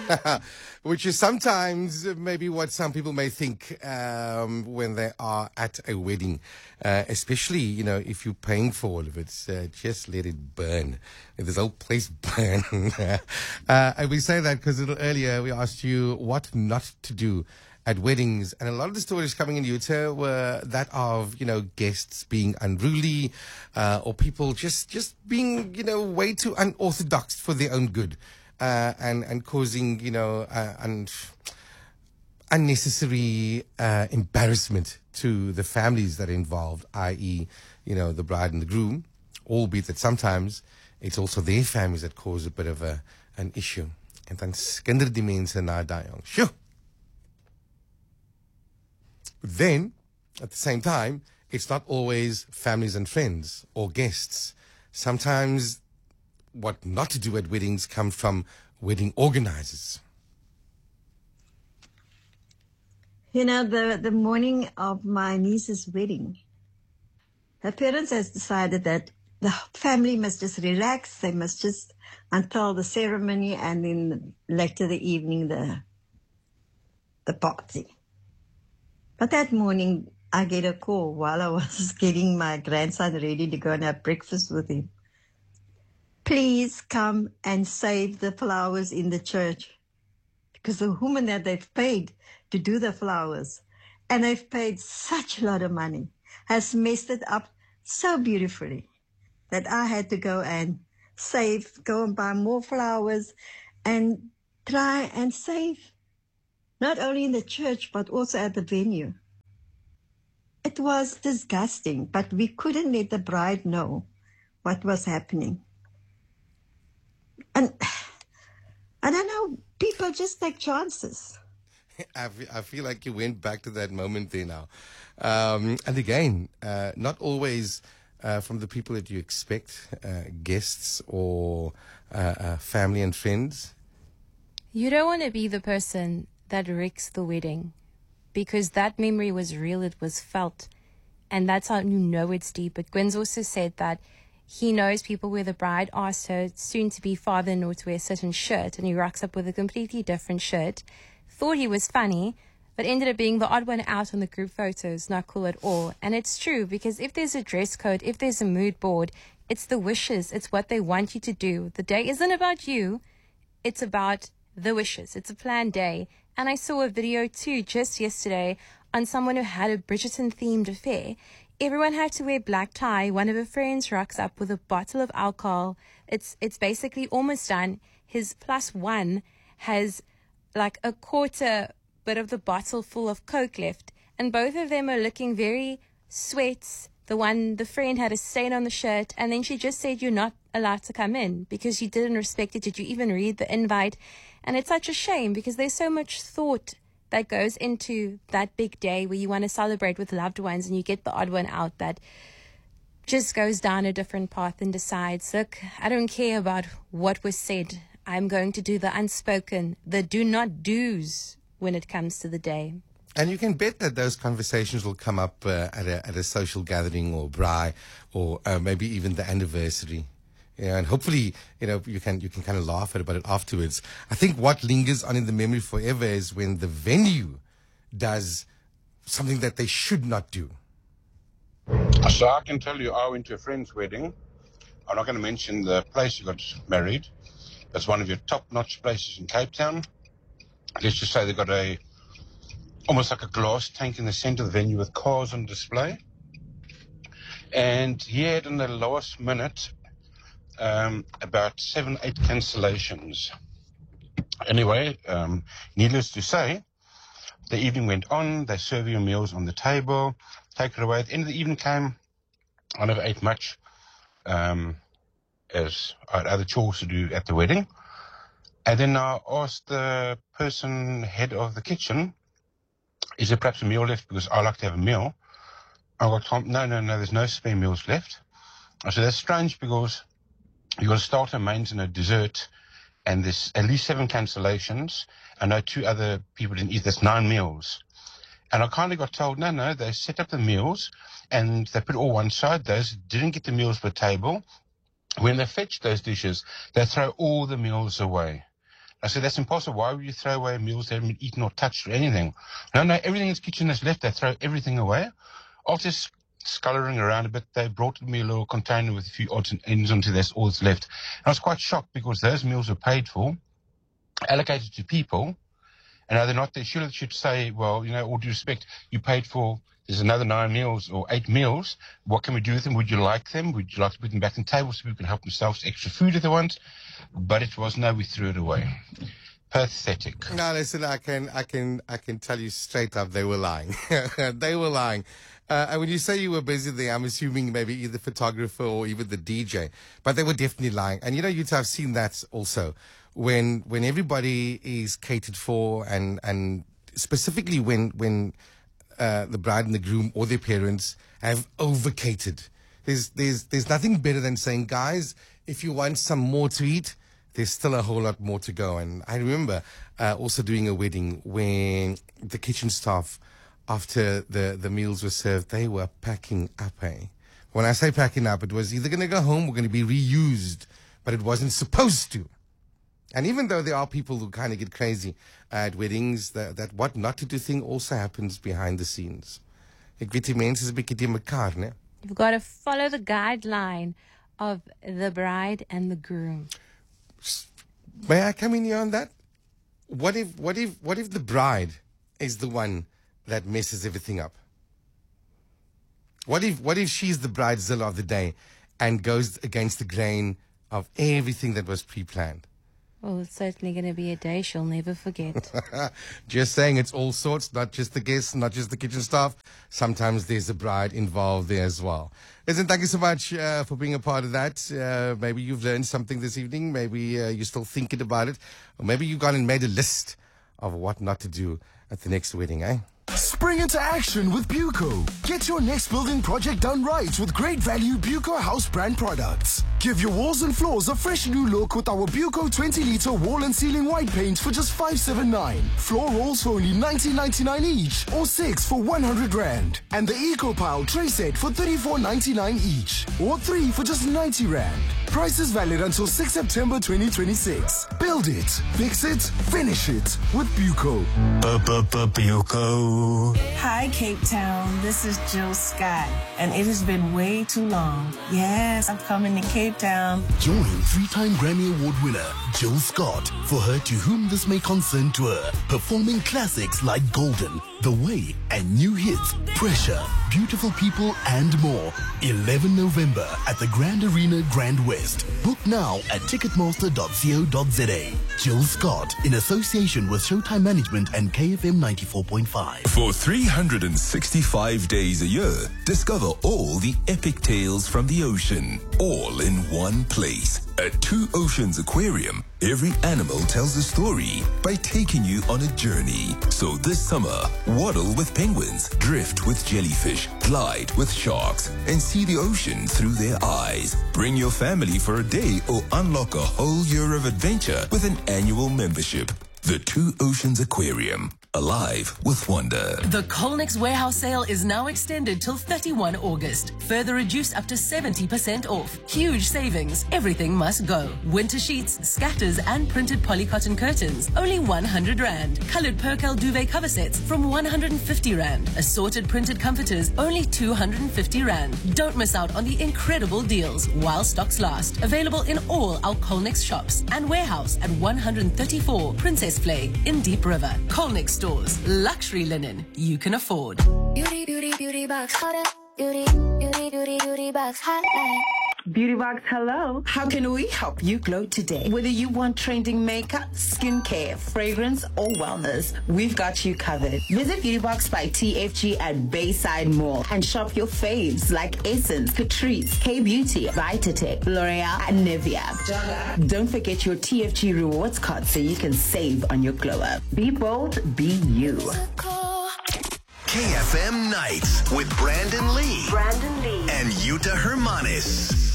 Which is sometimes maybe what some people may think when they are at a wedding, especially, if you're paying for all of it, just let it burn. Let this whole place burn. And we say that because a little earlier we asked you what not to do at weddings, and a lot of the stories coming in, Yuta, were that of, guests being unruly, or people just being, way too unorthodox for their own good, and causing, unnecessary embarrassment to the families that are involved, i.e., the bride and the groom, albeit that sometimes it's also their families that cause a bit of an issue. En dan skinder die mense na daai jong. Sjoe! Then, at the same time, it's not always families and friends or guests. Sometimes what not to do at weddings comes from wedding organizers. The morning of my niece's wedding, her parents has decided that the family must just relax. They must just until the ceremony, and then later the evening, the party. But that morning, I get a call while I was getting my grandson ready to go and have breakfast with him. Please come and save the flowers in the church. Because the woman that they've paid to do the flowers, and they've paid such a lot of money, has messed it up so beautifully that I had to go and go and buy more flowers and try and save, not only in the church, but also at the venue. It was disgusting, but we couldn't let the bride know what was happening. And I don't know, people just take chances. I feel like you went back to that moment there now. And again, not always from the people that you expect, guests or family and friends. You don't want to be the person that wrecks the wedding, because that memory was real, it was felt, and that's how you know it's deep. But Gwen's also said that he knows people where the bride asked her soon-to-be father-in-law to wear a certain shirt, and he rocks up with a completely different shirt. Thought he was funny, but ended up being the odd one out on the group photos. Not cool at all. And it's true, because if there's a dress code, if there's a mood board, it's the wishes. It's what they want you to do. The day isn't about you. It's about the wishes. It's a planned day. And I saw a video too just yesterday on someone who had a Bridgerton-themed affair. Everyone had to wear black tie. One of her friends rocks up with a bottle of alcohol. It's basically almost done. His +1 has like a quarter bit of the bottle full of Coke left. And both of them are looking very sweats. The friend had a stain on the shirt, and then she just said, you're not allowed to come in because you didn't respect it. Did you even read the invite? And it's such a shame, because there's so much thought that goes into that big day where you want to celebrate with loved ones, and you get the odd one out that just goes down a different path and decides, look, I don't care about what was said. I'm going to do the unspoken, the do not do's when it comes to the day. And you can bet that those conversations will come up at a social gathering or braai, or maybe even the anniversary. Yeah, and hopefully, you can kind of laugh about it afterwards. I think what lingers on in the memory forever is when the venue does something that they should not do. So I can tell you, I went to a friend's wedding. I'm not going to mention the place you got married. It's one of your top-notch places in Cape Town. Let's just say they got almost like a glass tank in the center of the venue with cars on display. And he had in the last minute about 7-8 cancellations. Anyway, needless to say, the evening went on. They serve your meals on the table, take it away. At the end of the evening came, I never ate much, as I had other chores to do at the wedding. And then I asked the head of the kitchen, is there perhaps a meal left? Because I like to have a meal. I got told, no, there's no spare meals left. I said, that's strange, because you got a starter, mains, and a dessert, and there's at least 7 cancellations. I know 2 other people didn't eat. That's 9 meals. And I kind of got told, no, they set up the meals, and they put all one side. Those didn't get the meals per table. When they fetch those dishes, they throw all the meals away. I said, that's impossible. Why would you throw away meals they haven't eaten or touched or anything? No, everything in the kitchen that's left, they throw everything away. After scullering around a bit, they brought me a little container with a few odds and ends onto that's all that's left. And I was quite shocked because those meals were paid for, allocated to people, and are they not? They should say, well, all due respect, you paid for, there's another 9 meals or 8 meals. What can we do with them? Would you like them? Would you like to put them back on the table so people can help themselves extra food if they want? But it was no, we threw it away. Pathetic. No, listen, I can tell you straight up, they were lying. They were lying. And when you say you were busy there, I'm assuming maybe either photographer or even the DJ, but they were definitely lying. And you'd have seen that also when everybody is catered for, and specifically when the bride and the groom or their parents have over-catered. There's nothing better than saying, guys, if you want some more to eat, there's still a whole lot more to go. And I remember also doing a wedding when the kitchen staff, after the meals were served, they were packing up. When I say packing up, it was either going to go home or going to be reused, but it wasn't supposed to. And even though there are people who kind of get crazy at weddings, that what not to do thing also happens behind the scenes. Ek weet die mense is 'n bietjie te mekaar, né? You've got to follow the guideline of the bride and the groom. May I come in here on that? What if the bride is the one that messes everything up? What if she's the bridezilla of the day and goes against the grain of everything that was pre-planned? Well, it's certainly going to be a day she'll never forget. Just saying, it's all sorts, not just the guests, not just the kitchen staff. Sometimes there's a bride involved there as well. Listen, thank you so much for being a part of that. Maybe you've learned something this evening. Maybe you're still thinking about it. Or maybe you've gone and made a list of what not to do at the next wedding, eh? Spring into action with Buco. Get your next building project done right with great value Buco house brand products. Give your walls and floors a fresh new look with our Buco 20-litre wall and ceiling white paint for just $579. Floor rolls for only $19.99 each, or 6 for 100 Rand. And the EcoPile tray set for $34.99 each, or 3 for just 90 Rand. Price is valid until 6 September 2026. Build it, fix it, finish it with Buco. Buco. Hi, Cape Town. This is Jill Scott, and it has been way too long. Yes, I'm coming to Cape Town. Join 3-time Grammy Award winner Jill Scott for Her To Whom This May Concern tour, performing classics like Golden, The Way, and new hits Pressure, Beautiful People, and more. 11 November at the Grand Arena Grand West. Book now at ticketmaster.co.za. Jill Scott, in association with Showtime Management and KFM 94.5. For 365 days a year, discover all the epic tales from the ocean, all in one place. At Two Oceans Aquarium, every animal tells a story by taking you on a journey. So this summer, waddle with penguins, drift with jellyfish, glide with sharks, and see the ocean through their eyes. Bring your family for a day or unlock a whole year of adventure with an annual membership. The Two Oceans Aquarium. Alive with wonder. The Colnix warehouse sale is now extended till 31 August. Further reduced up to 70% off. Huge savings. Everything must go. Winter sheets, scatters, and printed polycotton curtains. Only 100 Rand. Colored Percal duvet cover sets from 150 Rand. Assorted printed comforters, only 250 Rand. Don't miss out on the incredible deals while stocks last. Available in all our Colnix shops and warehouse at 134 Princess Play in Deep River. Colnix stores. Luxury linen you can afford. Beauty box, beauty box hotline. Beauty Box, hello. How can we help you glow today? Whether you want trending makeup, skincare, fragrance, or wellness, we've got you covered. Visit Beauty Box by TFG at Bayside Mall and shop your faves like Essence, Catrice, K-Beauty, Vitatech, L'Oreal, and Nivea. Don't forget your TFG rewards card so you can save on your glow up. Be bold, be you. KFM Nights with Brandon Lee. Brandon Lee. And Yuta Hermanis.